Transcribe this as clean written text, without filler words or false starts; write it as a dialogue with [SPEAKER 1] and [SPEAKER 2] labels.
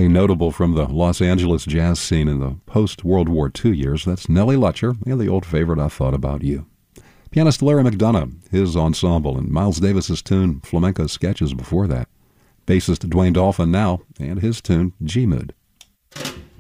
[SPEAKER 1] A notable from the Los Angeles jazz scene in the post-World War II years, that's Nellie Lutcher and the old favorite, I Thought About You. Pianist Larry McDonough, his ensemble, and Miles Davis's tune, Flamenco Sketches before that. Bassist Dwayne Dolphin now, and his tune, G-Mood.